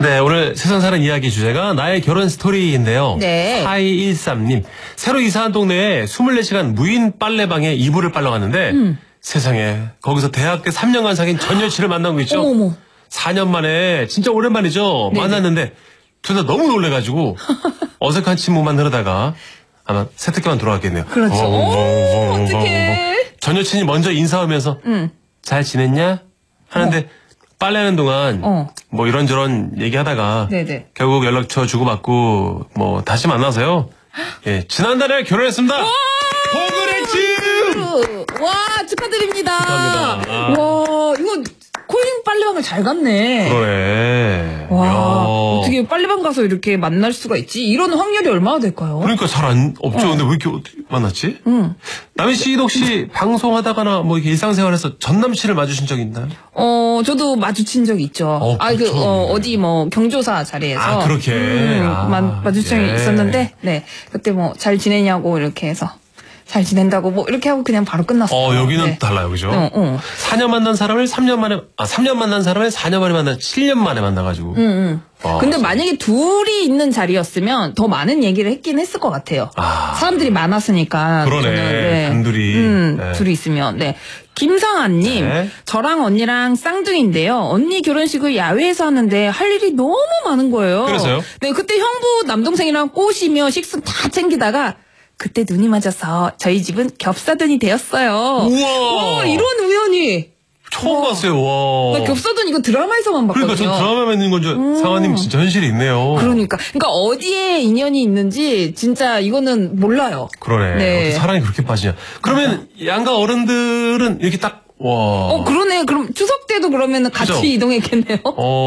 네, 오늘 세상 사는 이야기 주제가 나의 결혼 스토리인데요. 네. 4213님. 새로 이사한 동네에 24시간 무인 빨래방에 이불을 빨러 갔는데 세상에 거기서 대학 때 3년간 사귄 전 여친을 만난 거 있죠? 어머. 4년 만에 진짜 오랜만이죠? 네네. 만났는데 둘 다 너무 놀래가지고 어색한 침묵만 흐르다가 아마 세탁기만 돌아갔겠네요. 그렇죠. 어떡해. 전 여친이 먼저 인사하면서 잘 지냈냐? 하는데 빨래하는 동안 뭐 이런저런 얘기하다가 네네. 결국 연락처 주고받고 뭐 다시 만나서요. 예, 지난달에 결혼했습니다. 포그레츠! 와, 축하드립니다. 축하합니다. 아. 와, 이거 코인 빨래방을 잘 갔네. 그러네. 와, 야. 어떻게 빨래방 가서 이렇게 만날 수가 있지? 이런 확률이 얼마나 될까요? 그러니까 잘 없죠. 근데 왜 이렇게 어떻게 만났지? 남희 씨도 혹시 방송하다가나 뭐 이렇게 일상생활에서 전 남친을 마주친 적 있나요? 저도 마주친 적 있죠. 그렇죠. 어디 뭐 경조사 자리에서. 아, 그렇게. 마주친 적이 예. 있었는데, 네. 그때 뭐 잘 지내냐고 이렇게 해서. 잘 지낸다고 뭐 이렇게 하고 그냥 바로 끝났어요. 여기는 네. 달라요, 그죠? 4년 만난 사람을 3년 만에, 3년 만난 사람을 4년 만에 만나, 7년 만에 만나가지고. 근데 만약에 둘이 있는 자리였으면 더 많은 얘기를 했긴 했을 것 같아요. 사람들이 많았으니까. 그러네. 저는, 단둘이. 네. 둘이 있으면. 네. 김상아님, 네. 저랑 언니랑 쌍둥이인데요. 언니 결혼식을 야외에서 하는데 할 일이 너무 많은 거예요. 그래서요? 네, 그때 형부 남동생이랑 꼬시며 식수 다 챙기다가 그때 눈이 맞아서 저희 집은 겹사돈이 되었어요. 우와! 이런 우연이. 처음 봤어요, 와. 나 겹사돈 이거 드라마에서만 봤거든요. 그러니까 전 드라마에 있는 건 줄, 상아님 진짜 현실이 있네요. 그러니까 어디에 인연이 있는지 진짜 이거는 몰라요. 그러네. 네. 어떻게 사랑이 그렇게 빠지냐. 그러면 양가 어른들은 이렇게 딱, 와. 그러네. 그럼 추석 때도 그러면 같이 그죠? 이동했겠네요.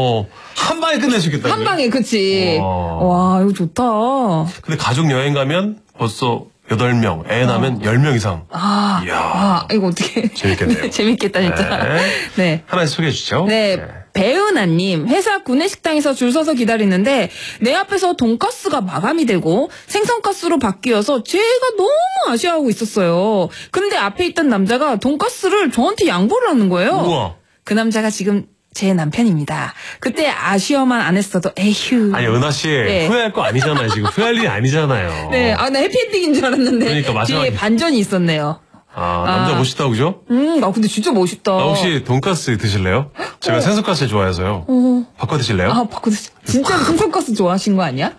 한 방에 끝내주겠다. 한 방에, 그치. 와, 이거 좋다. 근데 가족 여행 가면 벌써 8명, 애 낳으면 10명 이상. 이야. 이거 어떻게. 재밌겠네요. 네, 재밌겠다, 진짜. 네. 하나씩 소개해 주시죠. 네. 배은아님, 회사 구내식당에서 줄 서서 기다리는데 내 앞에서 돈가스가 마감이 되고 생선가스로 바뀌어서 제가 너무 아쉬워하고 있었어요. 근데 앞에 있던 남자가 돈가스를 저한테 양보를 하는 거예요. 우와. 그 남자가 지금 제 남편입니다. 그때 아쉬워만 안 했어도 에휴. 아니, 은하 씨, 네. 후회할 거 아니잖아요. 지금 후회할 일이 아니잖아요. 네, 나 해피엔딩인 줄 알았는데 그러니까 마지막에. 뒤에 반전이 있었네요. 남자 멋있다, 그죠? 근데 진짜 멋있다. 혹시 돈가스 드실래요? 제가 생선가스 좋아해서요. 바꿔 드실래요? 바꿔 진짜로 생선가스 좋아하신 거 아니야?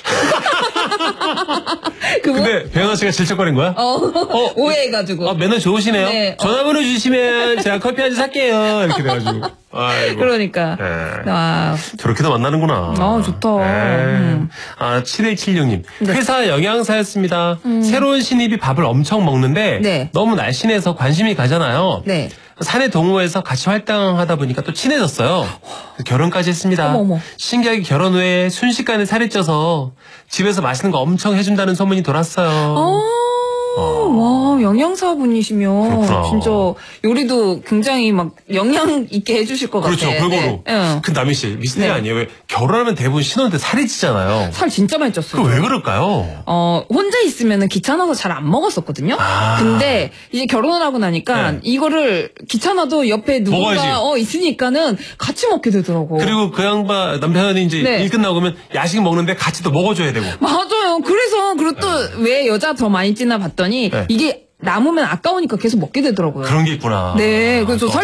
근데 배은하 씨가 질척거린 거야? 오해해가지고. 매너 좋으시네요. 네. 전화번호 주시면 제가 커피 한 잔 살게요. 이렇게 돼가지고. 아이고. 그러니까. 네. 저렇게도 만나는구나. 좋다. 네. 7176님. 네. 회사 영양사였습니다. 새로운 신입이 밥을 엄청 먹는데 네. 너무 날씬해서 관심이 가잖아요. 네. 사내 동호회에서 같이 활동하다 보니까 또 친해졌어요. 결혼까지 했습니다. 어머. 신기하게 결혼 후에 순식간에 살이 쪄서 집에서 맛있는 거 엄청 해준다는 소문이 돌았어요. 와, 영양사분이시면 그렇구나. 진짜 요리도 굉장히 막 영양 있게 해주실 것 그렇죠. 같아요. 골고루. 네. 그 남희 씨 미스터리 네. 아니에요? 왜 결혼하면 대부분 신혼때 살이 찌잖아요. 살 진짜 많이 쪘어요. 그 왜 그럴까요? 혼자 있으면은 귀찮아서 잘 안 먹었었거든요. 근데 이제 결혼을 하고 나니까 네. 이거를 귀찮아도 옆에 누군가 먹어야지. 있으니까는 같이 먹게 되더라고. 그리고 그 양반 남편이 이제 네. 일 끝나고 오면 야식 먹는데 같이 또 먹어줘야 되고. 맞아요. 그리고 또 왜 여자 더 많이 찌나 봤더니 네. 이게 남으면 아까우니까 계속 먹게 되더라고요. 그런 게 있구나. 네, 그래서 살